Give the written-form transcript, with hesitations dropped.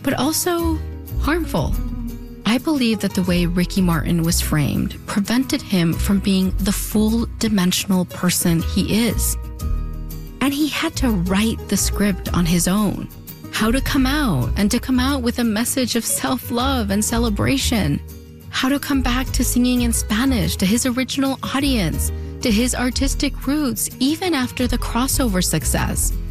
but also harmful. I believe that the way Ricky Martin was framed prevented him from being the full dimensional person he is. And he had to write the script on his own. How to come out, and to come out with a message of self-love and celebration. How to come back to singing in Spanish, to his original audience, to his artistic roots, even after the crossover success.